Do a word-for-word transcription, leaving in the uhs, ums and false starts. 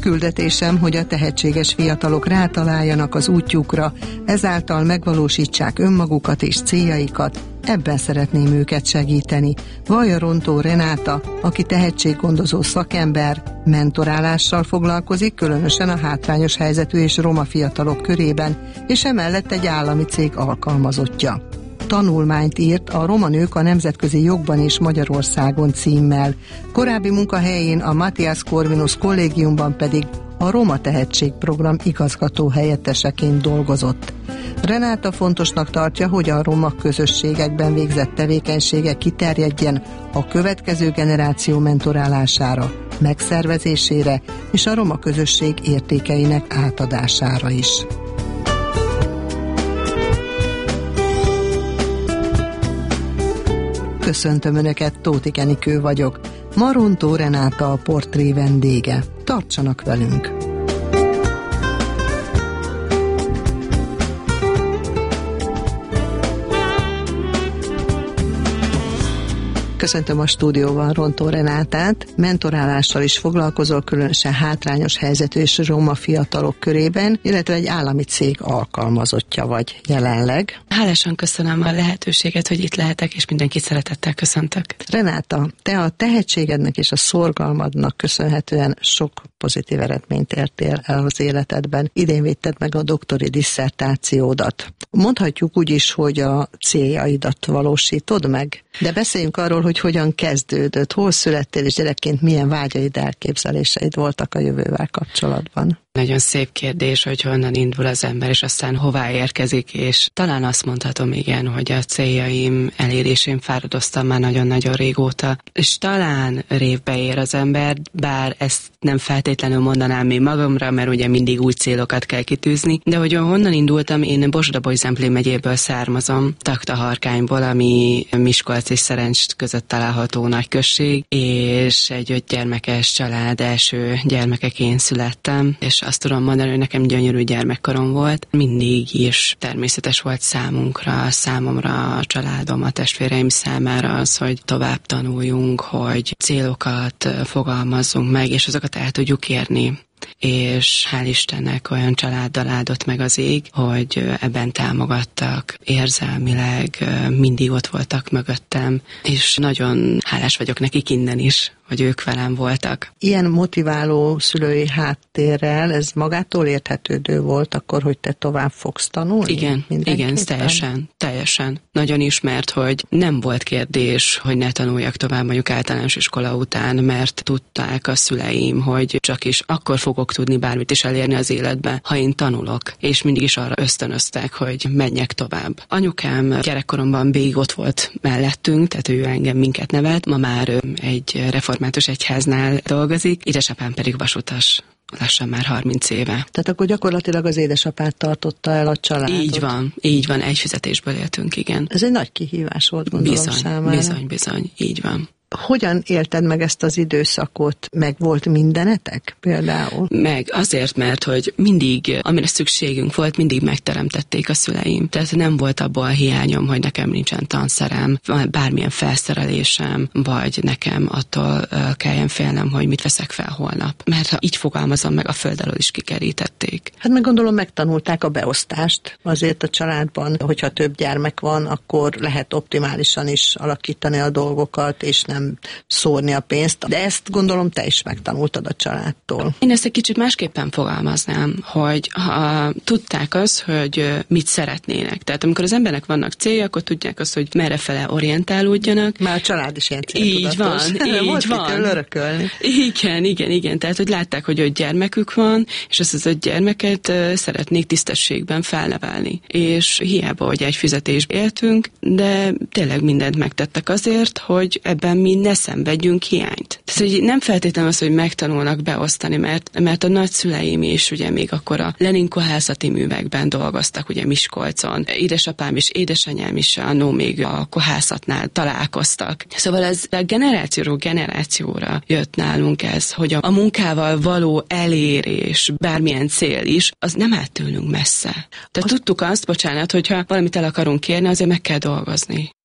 Küldetésem, hogy a tehetséges fiatalok rátaláljanak az útjukra, ezáltal megvalósítsák önmagukat és céljaikat, ebben szeretném őket segíteni. Vallja Rontó Renáta, aki tehetséggondozó szakember, mentorálással foglalkozik, különösen a hátrányos helyzetű és roma fiatalok körében, és emellett egy állami cég alkalmazottja. Tanulmányt írt a Roma nők a nemzetközi jogban és Magyarországon címmel. Korábbi munkahelyén a Matthias Corvinus kollégiumban pedig a Roma Tehetségprogram igazgató helyetteseként dolgozott. Renáta fontosnak tartja, hogy a roma közösségekben végzett tevékenysége kiterjedjen a következő generáció mentorálására, megszervezésére és a roma közösség értékeinek átadására is. Köszöntöm Önöket, Tóth Enikő vagyok. Ma Rontó Renáta a portré vendége. Tartsanak velünk! Köszöntöm a stúdióban Rontó Renátát, mentorálással is foglalkozol, különösen hátrányos helyzetű és roma fiatalok körében, illetve egy állami cég alkalmazottja vagy jelenleg. Hálásan köszönöm a lehetőséget, hogy itt lehetek, és mindenkit szeretettel köszöntök. Renáta, te a tehetségednek és a szorgalmadnak köszönhetően sok pozitív eredményt értél el az életedben. Idén védted meg a doktori disszertációdat. Mondhatjuk úgy is, hogy a céljaidat valósítod meg, de beszéljünk arról, hogy hogyan kezdődött, hol születtél, és gyerekként milyen vágyaid, elképzeléseid voltak a jövővel kapcsolatban. Nagyon szép kérdés, hogy honnan indul az ember, és aztán hová érkezik, és talán azt mondhatom, igen, hogy a céljaim elérésén fáradoztam már nagyon-nagyon régóta, és talán révbe ér az ember, bár ezt nem feltétlenül mondanám én magamra, mert ugye mindig új célokat kell kitűzni, de hogy honnan indultam, én Bosda-Bolysz-Zemplén megyéből származom, Taktaharkányból, ami Miskolc és Szerencs között található nagy község, és egy öt gyermekes család első gyermekeként születtem, és azt tudom mondani, hogy nekem gyönyörű gyermekkorom volt. Mindig is természetes volt számunkra, számomra, a családom, a testvéreim számára az, hogy tovább tanuljunk, hogy célokat fogalmazzunk meg, és azokat el tudjuk érni. És hál' Istennek olyan családdal áldott meg az ég, hogy ebben támogattak érzelmileg, mindig ott voltak mögöttem, és nagyon hálás vagyok nekik innen is, hogy ők velem voltak. Ilyen motiváló szülői háttérrel ez magától érthetődő volt akkor, hogy te tovább fogsz tanulni? Igen, igen, teljesen, teljesen. Nagyon ismert, hogy nem volt kérdés, hogy ne tanuljak tovább mondjuk általános iskola után, mert tudták a szüleim, hogy csak is akkor fogok tudni bármit is elérni az életben, ha én tanulok, és mindig is arra ösztönöztek, hogy menjek tovább. Anyukám gyerekkoromban végig ott volt mellettünk, tehát ő engem minket nevelt, ma már egy református egyháznál dolgozik, édesapám pedig vasutas. Lassan már harminc éve. Tehát akkor gyakorlatilag az édesapád tartotta el a családot. Így van, így van, egy fizetésből éltünk, igen. Ez egy nagy kihívás volt, gondolom, bizony, számára. Bizony, bizony, így van. Hogyan élted meg ezt az időszakot? Meg volt mindenetek például? Meg azért, mert hogy mindig, amire szükségünk volt, mindig megteremtették a szüleim. Tehát nem volt abból a hiányom, hogy nekem nincsen tanszerem, bármilyen felszerelésem, vagy nekem attól kelljen félnem, hogy mit veszek fel holnap. Mert ha így fogalmazom meg, a föld alól is kikerítették. Hát meg gondolom megtanulták a beosztást. Azért a családban, hogyha több gyermek van, akkor lehet optimálisan is alakítani a dolgokat, és nem szórni a pénzt, de ezt gondolom te is megtanultad a családtól. Én ezt egy kicsit másképpen fogalmaznám, hogy ha tudták azt, hogy mit szeretnének. Tehát amikor az embernek vannak célja, akkor tudják azt, hogy merrefele orientálódjanak. Már a család is ilyen céltudatos. Így van, így volt van. Örökölni. Igen, igen, igen. Tehát, hogy látták, hogy öt gyermekük van, és azt az öt gyermeket szeretnék tisztességben felnevelni. És hiába, hogy egy fizetésbe éltünk, de tényleg mindent megtettek azért, hogy ebben mi ne szenvedjünk hiányt. Tehát, hogy nem feltétlenül az, hogy megtanulnak beosztani, mert, mert a nagyszüleim is ugye még akkor a Lenin kohászati művekben dolgoztak, ugye Miskolcon. Édesapám és édesanyám is annó még a kohászatnál találkoztak. Szóval ez a generációról generációra jött nálunk ez, hogy a, a munkával való elérés, bármilyen cél is, az nem állt tőlünk messze. Tehát az... tudtuk azt, bocsánat, hogyha valamit el akarunk kérni, azért meg kell dolgozni.